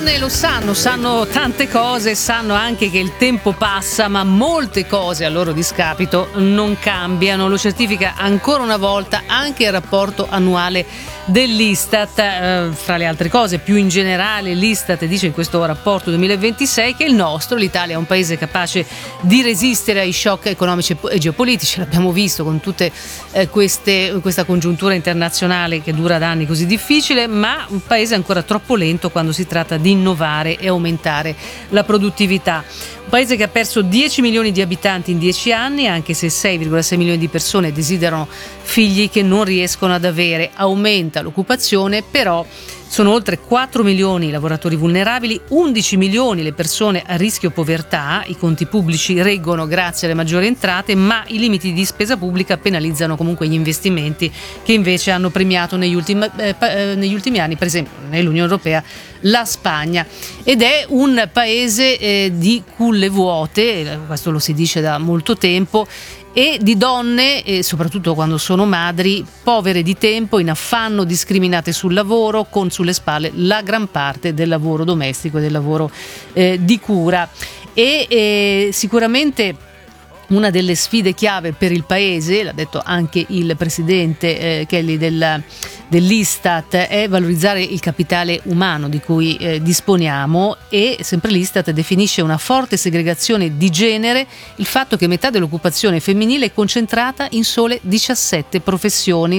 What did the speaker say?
donne lo sanno tante cose, sanno anche che il tempo passa, ma molte cose a loro discapito non cambiano. Lo certifica ancora una volta anche il rapporto annuale dell'Istat. Fra le altre cose, più in generale, l'Istat dice in questo rapporto 2026 che l'Italia è un paese capace di resistere ai shock economici e geopolitici. L'abbiamo visto con tutte questa congiuntura internazionale che dura da anni così difficile, ma un paese ancora troppo lento quando si tratta di innovare e aumentare la produttività. Un paese che ha perso 10 milioni di abitanti in 10 anni, anche se 6,6 milioni di persone desiderano figli che non riescono ad avere. Aumenta l'occupazione, però sono oltre 4 milioni i lavoratori vulnerabili, 11 milioni le persone a rischio povertà. I conti pubblici reggono grazie alle maggiori entrate, ma i limiti di spesa pubblica penalizzano comunque gli investimenti che invece hanno premiato negli ultimi anni, per esempio nell'Unione Europea, la Spagna. Ed è un paese di culle vuote, questo lo si dice da molto tempo, e di donne, soprattutto quando sono madri, povere di tempo, in affanno, discriminate sul lavoro, con sulle spalle la gran parte del lavoro domestico e del lavoro di cura. E sicuramente una delle sfide chiave per il paese, l'ha detto anche il presidente Kelly dell'Istat, è valorizzare il capitale umano di cui disponiamo, e sempre l'Istat definisce una forte segregazione di genere il fatto che metà dell'occupazione femminile è concentrata in sole 17 professioni.